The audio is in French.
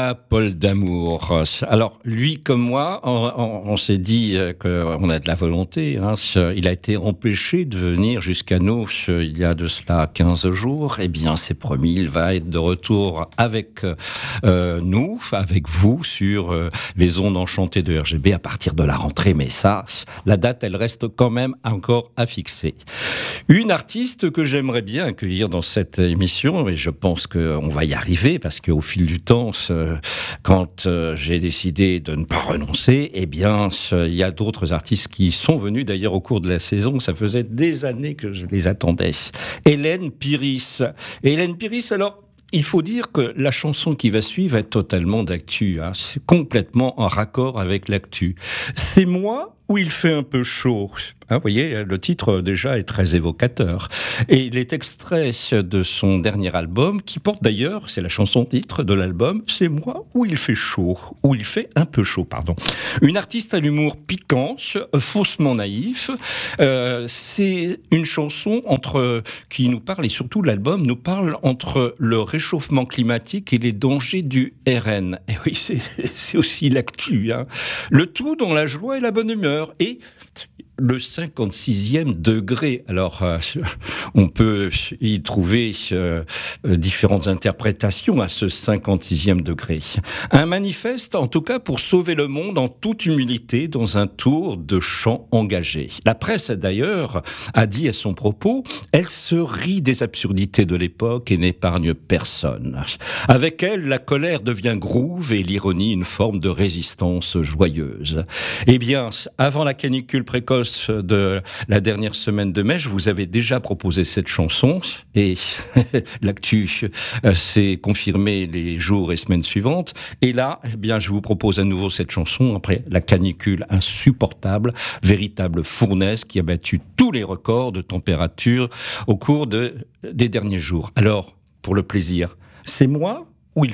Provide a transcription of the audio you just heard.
Voilà, Paul Damour. Alors, lui comme moi, on s'est dit qu'on a de la volonté. Il a été empêché de venir jusqu'à nous il y a de cela 15 jours. Eh bien, c'est promis, il va être de retour avec nous, avec vous, sur les ondes enchantées de RGB à partir de la rentrée. Mais ça, la date, elle reste quand même encore à fixer. Une artiste que j'aimerais bien accueillir dans cette émission, et je pense qu'on va y arriver, parce qu'au fil du temps, quand j'ai décidé de ne pas renoncer, eh bien, il y a d'autres artistes qui sont venus d'ailleurs au cours de la saison. Ça faisait des années que je les attendais. Hélène Pyrrhis. Hélène Pyrrhis, alors, il faut dire que la chanson qui va suivre est totalement d'actu. C'est complètement en raccord avec l'actu. C'est moi où il fait un peu chaud. Vous voyez, le titre déjà est très évocateur. Et il est extrait de son dernier album, qui porte d'ailleurs, c'est la chanson titre de l'album, C'est moi où il fait chaud, où il fait un peu chaud, pardon. Une artiste à l'humour piquant, faussement naïf. C'est une chanson qui nous parle, et surtout l'album nous parle entre le réchauffement climatique et les dangers du RN. Et oui, c'est aussi l'actu. Le tout dans la joie et la bonne humeur. Et le 56e degré. Alors, on peut y trouver différentes interprétations à ce 56e degré. Un manifeste, en tout cas, pour sauver le monde en toute humilité dans un tour de chant engagé. La presse, d'ailleurs, a dit à son propos, elle se rit des absurdités de l'époque et n'épargne personne. Avec elle, la colère devient groove et l'ironie une forme de résistance joyeuse. Eh bien, avant la canicule précoce de la dernière semaine de mai, je vous avais déjà proposé cette chanson et l'actu s'est confirmé les jours et semaines suivantes. Et là, eh bien, je vous propose à nouveau cette chanson après la canicule insupportable, véritable fournaise qui a battu tous les records de température au cours des derniers jours. Alors, pour le plaisir, c'est moi